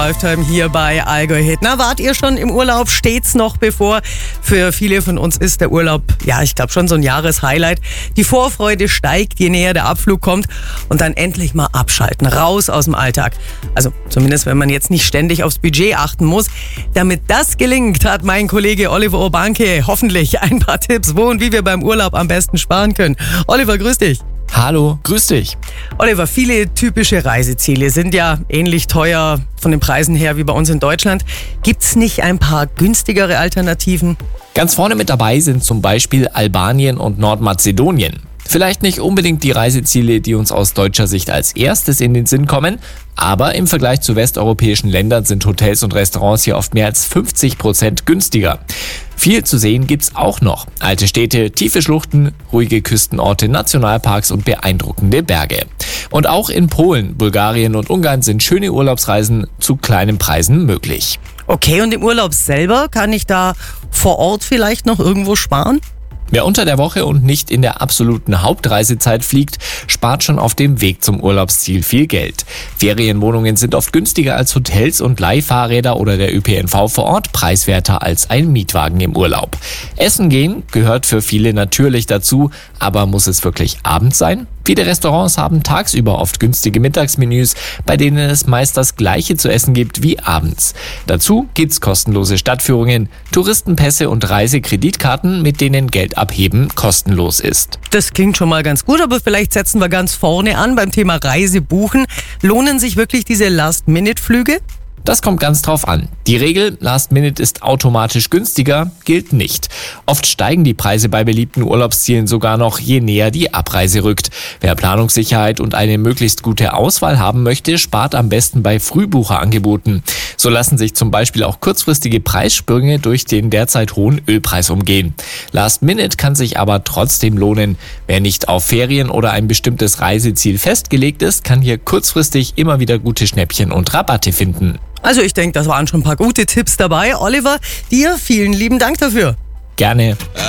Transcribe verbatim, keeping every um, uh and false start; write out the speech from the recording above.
Lifetime hier bei Allgäu Hit. Na, wart ihr schon im Urlaub? Steht's noch bevor? Für viele von uns ist der Urlaub, ja, ich glaube schon so ein Jahreshighlight. Die Vorfreude steigt, je näher der Abflug kommt und dann endlich mal abschalten, raus aus dem Alltag. Also zumindest, wenn man jetzt nicht ständig aufs Budget achten muss. Damit das gelingt, hat mein Kollege Oliver Urbanke hoffentlich ein paar Tipps, wo und wie wir beim Urlaub am besten sparen können. Oliver, grüß dich. Hallo, grüß dich. Oliver, viele typische Reiseziele sind ja ähnlich teuer von den Preisen her wie bei uns in Deutschland. Gibt's nicht ein paar günstigere Alternativen? Ganz vorne mit dabei sind zum Beispiel Albanien und Nordmazedonien. Vielleicht nicht unbedingt die Reiseziele, die uns aus deutscher Sicht als erstes in den Sinn kommen, aber im Vergleich zu westeuropäischen Ländern sind Hotels und Restaurants hier oft mehr als fünfzig Prozent günstiger. Viel zu sehen gibt's auch noch. Alte Städte, tiefe Schluchten, ruhige Küstenorte, Nationalparks und beeindruckende Berge. Und auch in Polen, Bulgarien und Ungarn sind schöne Urlaubsreisen zu kleinen Preisen möglich. Okay, und im Urlaub selber, kann ich da vor Ort vielleicht noch irgendwo sparen? Wer unter der Woche und nicht in der absoluten Hauptreisezeit fliegt, spart schon auf dem Weg zum Urlaubsziel viel Geld. Ferienwohnungen sind oft günstiger als Hotels und Leihfahrräder oder der Ö P N V vor Ort preiswerter als ein Mietwagen im Urlaub. Essen gehen gehört für viele natürlich dazu, aber muss es wirklich abends sein? Viele Restaurants haben tagsüber oft günstige Mittagsmenüs, bei denen es meist das Gleiche zu essen gibt wie abends. Dazu gibt's kostenlose Stadtführungen, Touristenpässe und Reisekreditkarten, mit denen Geld abheben kostenlos ist. Das klingt schon mal ganz gut, aber vielleicht setzen wir ganz vorne an beim Thema Reise buchen. Lohnen sich wirklich diese Last-Minute-Flüge? Das kommt ganz drauf an. Die Regel, Last Minute ist automatisch günstiger, gilt nicht. Oft steigen die Preise bei beliebten Urlaubszielen sogar noch, je näher die Abreise rückt. Wer Planungssicherheit und eine möglichst gute Auswahl haben möchte, spart am besten bei Frühbucherangeboten. So lassen sich zum Beispiel auch kurzfristige Preissprünge durch den derzeit hohen Ölpreis umgehen. Last Minute kann sich aber trotzdem lohnen. Wer nicht auf Ferien oder ein bestimmtes Reiseziel festgelegt ist, kann hier kurzfristig immer wieder gute Schnäppchen und Rabatte finden. Also ich denke, das waren schon ein paar gute Tipps dabei. Oliver, dir vielen lieben Dank dafür. Gerne.